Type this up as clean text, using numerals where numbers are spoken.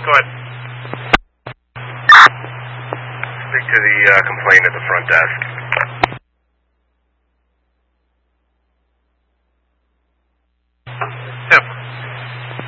Go ahead. Speak to the complainant at the front desk.